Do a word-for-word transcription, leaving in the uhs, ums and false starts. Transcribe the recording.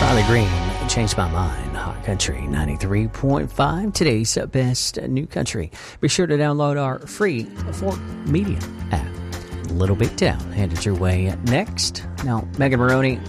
Riley Green, Changed My Mind. Hot Country ninety-three point five, today's best new country. Be sure to download our free Fort Media app. Little Big Town headed your way next. Now, Megan Maroney